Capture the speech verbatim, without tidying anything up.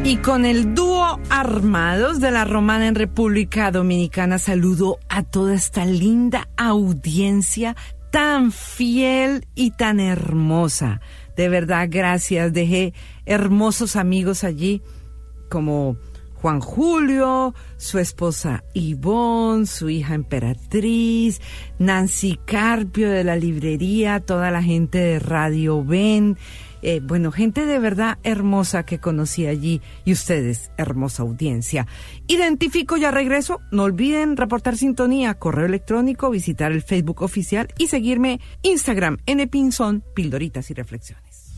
Y con el dúo Armados de la Romana en República Dominicana, saludo a toda esta linda audiencia tan fiel y tan hermosa. De verdad, gracias. Dejé hermosos amigos allí como Juan Julio, su esposa Ivonne, su hija Emperatriz, Nancy Carpio de la librería, toda la gente de Radio Ben. Eh, bueno, gente de verdad hermosa que conocí allí y ustedes, hermosa audiencia. Identifico, ya regreso. No olviden reportar sintonía, correo electrónico, visitar el Facebook oficial y seguirme Instagram, N Pinzón, Pildoritas y Reflexiones.